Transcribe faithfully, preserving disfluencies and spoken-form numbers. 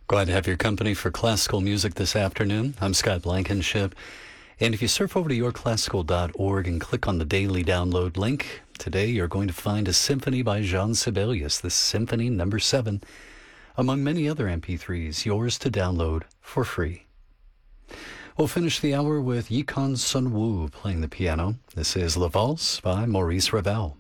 Glad to have your company for classical music this afternoon. I'm Scott Blankenship. And if you surf over to your classical dot org and click on the daily download link, today you're going to find a symphony by Jean Sibelius, the Symphony Number seven, among many other M P threes, yours to download for free. We'll finish the hour with Yikon Sun Woo playing the piano. This is La Valse by Maurice Ravel.